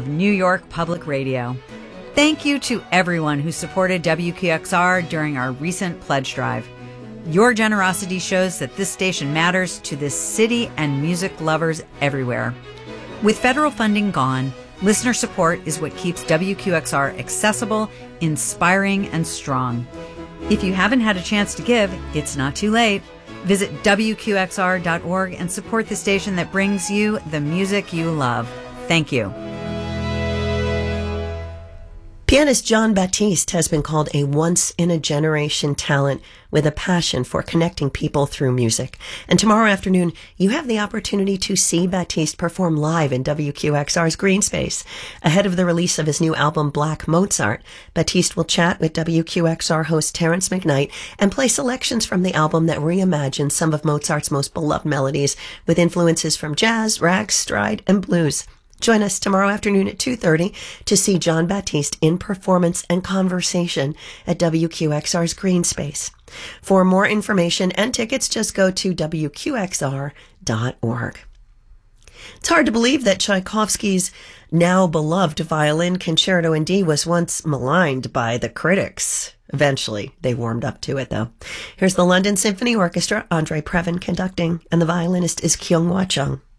of New York Public Radio. Thank you to everyone who supported WQXR during our recent pledge drive. Your generosity shows that this station matters to this city and music lovers everywhere. With federal funding gone, listener support is what keeps WQXR accessible, inspiring, and strong. If you haven't had a chance to give, it's not too late. Visit WQXR.org and support the station that brings you the music you love. Thank you. Pianist Jon Batiste has been called a once-in-a-generation talent with a passion for connecting people through music. And tomorrow afternoon, you have the opportunity to see Batiste perform live in WQXR's Green Space. Ahead of the release of his new album, Black Mozart, Batiste will chat with WQXR host Terrence McKnight and play selections from the album that reimagines some of Mozart's most beloved melodies with influences from jazz, rag, stride, and blues. Join us tomorrow afternoon at 2:30 to see Jon Batiste in performance and conversation at WQXR's Green Space. For more information and tickets, just go to WQXR.org. It's hard to believe that Tchaikovsky's now beloved violin concerto in D was once maligned by the critics. Eventually, they warmed up to it, though. Here's the London Symphony Orchestra, Andre Previn conducting, and the violinist is Kyung-Hwa Chung.